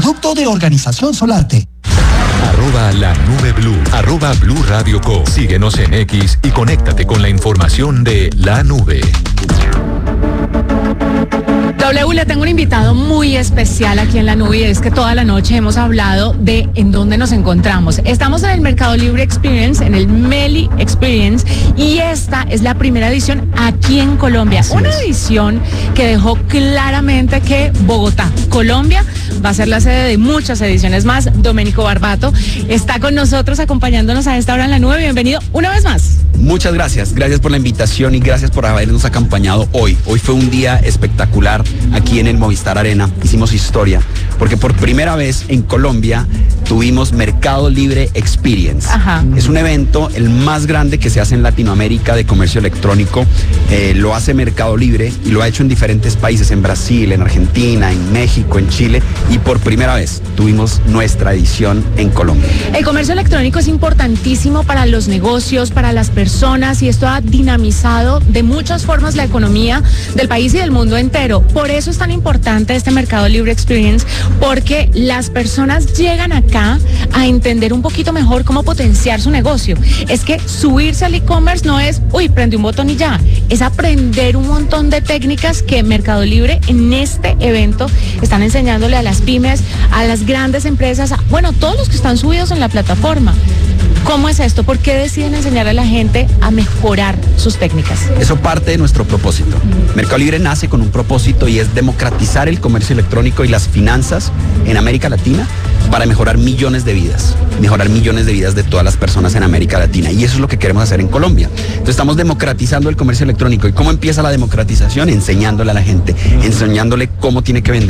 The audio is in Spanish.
producto de Organización Solarte. @LaNubeBlue, @Blue Radio Co. Síguenos en X y conéctate con la información de La Nube. W, le tengo un invitado muy especial aquí en La Nube y es que toda la noche hemos hablado de en dónde nos encontramos. Estamos en el Mercado Libre Experience, en el Meli Experience, y esta es la primera edición aquí en Colombia. Una edición que dejó claramente que Bogotá, Colombia, va a ser la sede de muchas ediciones más. Domenico Barbato está con nosotros acompañándonos a esta hora en La Nube. Bienvenido una vez más. Muchas gracias por la invitación y gracias por habernos acompañado hoy. Hoy fue un día espectacular aquí en el Movistar Arena. Hicimos historia porque por primera vez en Colombia tuvimos Mercado Libre Experience. Ajá. Es un evento el más grande que se hace en Latinoamérica de comercio electrónico. Lo hace Mercado Libre y lo ha hecho en diferentes países, en Brasil, en Argentina, en México, en Chile, y por primera vez tuvimos nuestra edición en Colombia. El comercio electrónico es importantísimo para los negocios, para las personas, y esto ha dinamizado de muchas formas la economía del país y del mundo entero. Por eso es tan importante este Mercado Libre Experience, porque las personas llegan acá a entender un poquito mejor cómo potenciar su negocio. Es que subirse al e-commerce no es, prende un botón y ya. Es aprender un montón de técnicas que Mercado Libre en este evento están enseñándole a las pymes, a las grandes empresas, todos los que están subidos en la plataforma. ¿Cómo es esto? ¿Por qué deciden enseñar a la gente a mejorar sus técnicas? Eso parte de nuestro propósito. Mercado Libre nace con un propósito y es democratizar el comercio electrónico y las finanzas en América Latina para mejorar millones de vidas de todas las personas en América Latina. Y eso es lo que queremos hacer en Colombia. Entonces estamos democratizando el comercio electrónico. ¿Y cómo empieza la democratización? Enseñándole a la gente, enseñándole cómo tiene que vender